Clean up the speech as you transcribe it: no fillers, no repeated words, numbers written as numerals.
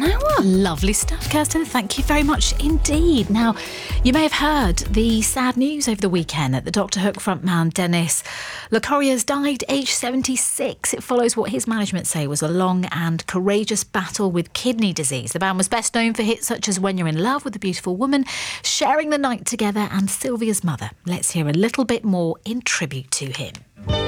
hour. Lovely stuff, Kirsten. Thank you very much indeed. Now, you may have heard the sad news over the weekend that the Dr Hook frontman Dennis Locorriers died aged 76. It follows what his management say was a long and courageous battle with kidney disease. The band was best known for hits such as When You're in Love with a Beautiful Woman, Sharing the Night Together and Sylvia's Mother. Let's hear a little bit more in tribute to him.